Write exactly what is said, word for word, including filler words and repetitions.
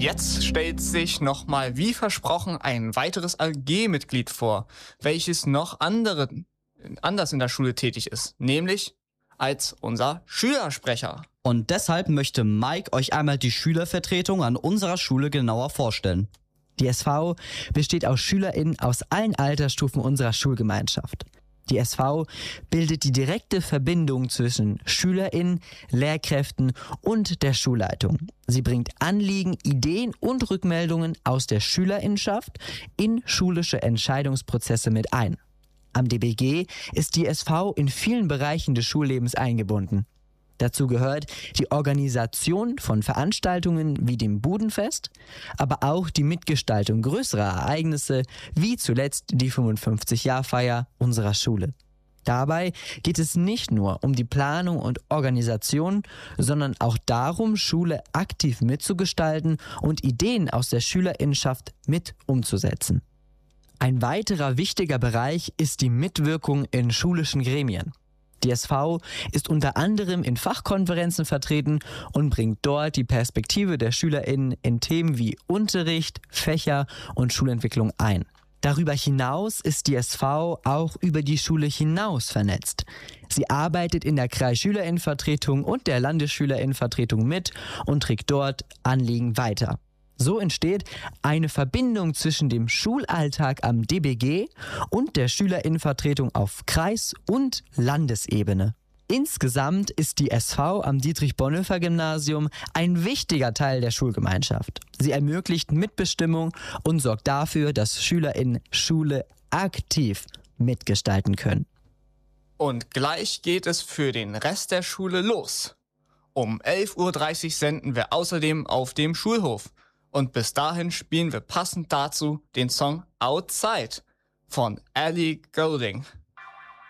Jetzt stellt sich nochmal wie versprochen ein weiteres A G-Mitglied vor, welches noch andere, anders in der Schule tätig ist, nämlich als unser Schülersprecher. Und deshalb möchte Mike euch einmal die Schülervertretung an unserer Schule genauer vorstellen. Die S V besteht aus SchülerInnen aus allen Altersstufen unserer Schulgemeinschaft. Die S V bildet die direkte Verbindung zwischen SchülerInnen, Lehrkräften und der Schulleitung. Sie bringt Anliegen, Ideen und Rückmeldungen aus der SchülerInnenschaft in schulische Entscheidungsprozesse mit ein. Am D B G ist die S V in vielen Bereichen des Schullebens eingebunden. Dazu gehört die Organisation von Veranstaltungen wie dem Budenfest, aber auch die Mitgestaltung größerer Ereignisse, wie zuletzt die fünfundfünfzig-Jahr-Feier unserer Schule. Dabei geht es nicht nur um die Planung und Organisation, sondern auch darum, Schule aktiv mitzugestalten und Ideen aus der Schülerinnenschaft mit umzusetzen. Ein weiterer wichtiger Bereich ist die Mitwirkung in schulischen Gremien. Die S V ist unter anderem in Fachkonferenzen vertreten und bringt dort die Perspektive der SchülerInnen in Themen wie Unterricht, Fächer und Schulentwicklung ein. Darüber hinaus ist die S V auch über die Schule hinaus vernetzt. Sie arbeitet in der Kreisschülerinnenvertretung und der Landesschülerinnenvertretung mit und trägt dort Anliegen weiter. So entsteht eine Verbindung zwischen dem Schulalltag am D B G und der Schülerinnenvertretung auf Kreis- und Landesebene. Insgesamt ist die S V am Dietrich-Bonhoeffer-Gymnasium ein wichtiger Teil der Schulgemeinschaft. Sie ermöglicht Mitbestimmung und sorgt dafür, dass SchülerInnen Schule aktiv mitgestalten können. Und gleich geht es für den Rest der Schule los. Um elf Uhr dreißig senden wir außerdem auf dem Schulhof. Und bis dahin spielen wir passend dazu den Song Outside von Ellie Goulding.